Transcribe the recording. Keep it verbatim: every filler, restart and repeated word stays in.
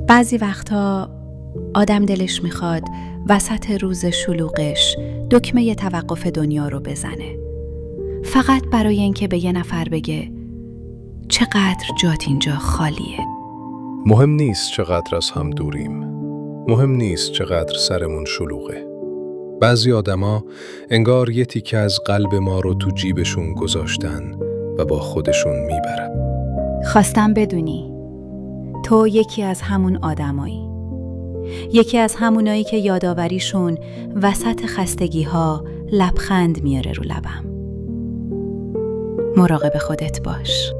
بعضی وقتا آدم دلش میخواد وسط روز شلوغش دکمه توقف دنیا رو بزنه، فقط برای اینکه به یه نفر بگه چقدر جات اینجا خالیه. مهم نیست چقدر از هم دوریم، مهم نیست چقدر سرمون شلوغه. بعضی آدما انگار یه تیکه از قلب ما رو تو جیبشون گذاشتن و با خودشون میبرن. خواستم بدونی تو یکی از همون آدمایی، یکی از همونایی که یاداوریشون وسط خستگی ها لبخند میاره رو لبم. مراقب خودت باش.